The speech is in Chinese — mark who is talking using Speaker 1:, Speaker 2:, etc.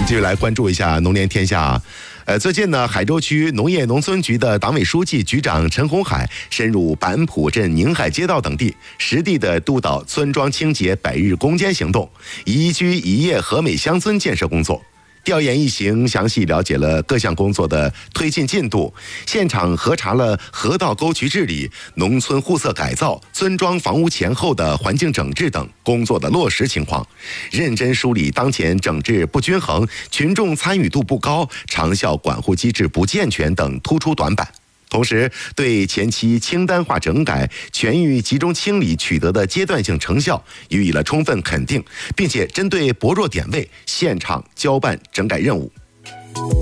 Speaker 1: 继续来关注一下农联天下。最近呢，海州区农业农村局的党委书记、局长陈红海深入板浦镇宁海街道等地，实地的督导村庄清洁100日攻坚行动、宜居宜业和美乡村建设工作。调研一行详细了解了各项工作的推进进度，现场核查了河道沟渠治理、农村户册改造、村庄房屋前后的环境整治等工作的落实情况，认真梳理当前整治不均衡、群众参与度不高、长效管护机制不健全等突出短板。同时，对前期清单化整改、全域集中清理取得的阶段性成效予以了充分肯定，并且针对薄弱点位，现场交办整改任务。